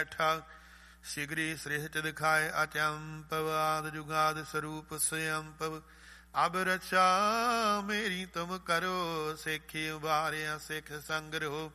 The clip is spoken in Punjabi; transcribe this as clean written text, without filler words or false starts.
ਬੈਠਾ। ਸ਼ਿਗਰੀ ਸ੍ਰਿਸ਼ਟ ਦਿਖਾਏ ਅਚੰਪਵ, ਆਦਿ ਜੁਗਾਦਿ ਸਰੂਪ ਸਯੰਪਵ। ਅਬ ਰਚਾ ਮੇਰੀ ਤੁਮ ਕਰੋ, ਸਿੱਖੀ ਉਬਾਰਿਆ ਸਿੱਖ ਸੰਗਰੋ।